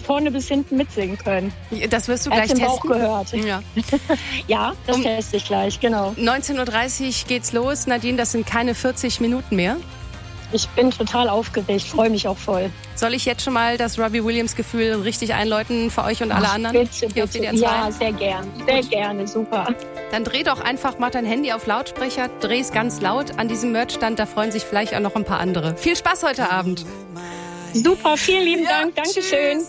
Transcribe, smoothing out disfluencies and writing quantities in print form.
vorne bis hinten mitsingen können. Das wirst du Er gleich hat den testen. Bauch gehört. Ja. Ja, das teste ich gleich, genau. 19.30 Uhr geht's los. Nadine, das sind keine 40 Minuten mehr. Ich bin total aufgeregt, freue mich auch voll. Soll ich jetzt schon mal das Robbie Williams-Gefühl richtig einläuten für euch und alle anderen? Bitte, hier auf bitte. WDR 2? Ja, sehr gern. Sehr gerne, super. Dann dreh doch einfach mal dein Handy auf Lautsprecher, dreh es ganz laut an diesem Merchstand, da freuen sich vielleicht auch noch ein paar andere. Viel Spaß heute Abend. Super, vielen lieben Dank. Dankeschön.